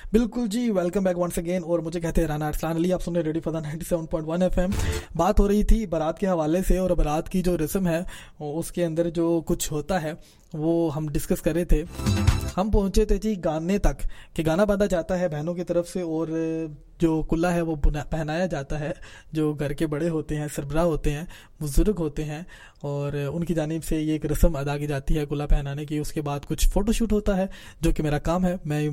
बिल्कुल जी, welcome back once again. और मुझे कहते हैं राना अरसलान अली। आप सुन रहे रेडी फॉर द 97.1 एफएम। बात हो रही थी बारात के हवाले से, और बारात की जो रस्म है उसके अंदर जो कुछ होता है वो हम डिस्कस कर रहे थे। हम पहुंचे थे जी गाने तक कि गाना बांधा जाता है बहनों की तरफ से, और जो कुल्ला है वो पहनाया जाता है। जो घर के बड़े होते हैं, सरबराह होते हैं, बुजुर्ग होते हैं, और उनकी जानिब से ये एक रस्म अदा की जाती है कुल्ला पहनाने की। उसके बाद कुछ फ़ोटोशूट होता है, जो कि मेरा काम है। मैं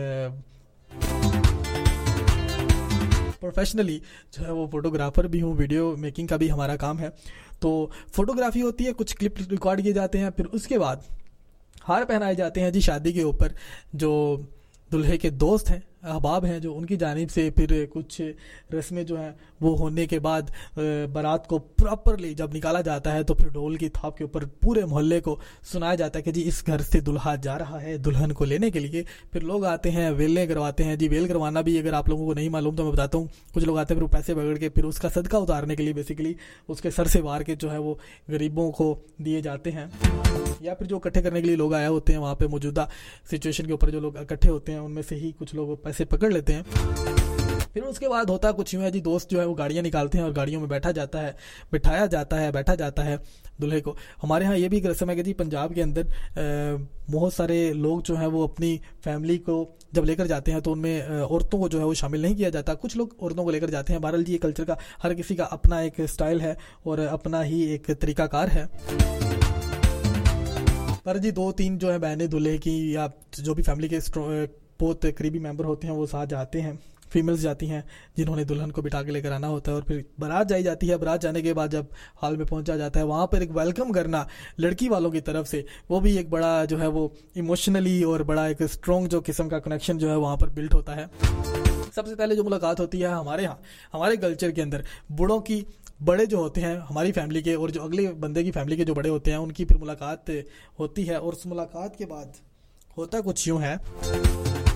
प्रोफेशनली जो है वो फोटोग्राफर भी हूँ, वीडियो मेकिंग का भी हमारा काम है। तो फोटोग्राफी होती है, कुछ क्लिप रिकॉर्ड किए जाते हैं, फिर उसके बाद हार पहनाए जाते हैं जी शादी के ऊपर। जो दुल्हे के दोस्त हैं, अहबाब हैं, जो उनकी जानिब से फिर कुछ रस्में जो हैं वो होने के बाद बारात को प्रॉपरली जब निकाला जाता है तो फिर ढोल की थाप के ऊपर पूरे मोहल्ले को सुनाया जाता है कि जी इस घर से दुल्हा जा रहा है दुल्हन को लेने के लिए। फिर लोग आते हैं, वेलें करवाते हैं जी। वेल करवाना भी अगर आप लोगों को नहीं मालूम तो मैं बताता हूँ। कुछ लोग आते हैं फिर पैसे पकड़ के फिर उसका सदका उतारने के लिए बेसिकली उसके सर से वार के जो है वो गरीबों को दिए जाते हैं, या फिर जो इकट्ठे करने के लिए लोग आए होते हैं वहाँ पे मौजूदा सिचुएशन के ऊपर जो लोग इकट्ठे होते हैं उनमें से ही कुछ लोग पैसे पकड़ लेते हैं। फिर उसके बाद होता कुछ यूँ है जी, दोस्त जो है वो गाड़ियाँ निकालते हैं और गाड़ियों में बैठाया जाता है दूल्हे को। हमारे यहाँ ये भी एक रस्म है कि जी पंजाब के अंदर बहुत सारे लोग जो हैं वो अपनी फैमिली को जब लेकर जाते हैं तो उनमें औरतों को जो है वो शामिल नहीं किया जाता। कुछ लोग औरतों को लेकर जाते हैं। बहरहाल जी ये कल्चर का हर किसी का अपना एक स्टाइल है और अपना ही एक तरीकाकार है। पर जी 2-3 जो है बहनें दूल्हे की या जो भी फैमिली के बहुत करीबी मेंबर होते हैं वो साथ जाते हैं। फीमेल्स जाती हैं जिन्होंने दुल्हन को बिठा के लेकर आना होता है, और फिर बारात जाई जाती है। बारात जाने के बाद जब हॉल में पहुंचा जाता है वहाँ पर एक वेलकम करना लड़की वालों की तरफ से, वो भी एक बड़ा जो है वो इमोशनली और बड़ा एक स्ट्रॉन्ग जो किस्म का कनेक्शन जो है वहाँ पर बिल्ड होता है। सबसे पहले जो मुलाकात होती है हमारे यहाँ, हमारे कल्चर के अंदर बड़ों की, बड़े जो होते हैं हमारी फैमिली के और जो अगले बंदे की फैमिली के जो बड़े होते हैं उनकी फिर मुलाकात होती है। और उस मुलाकात के बाद होता कुछ यूँ है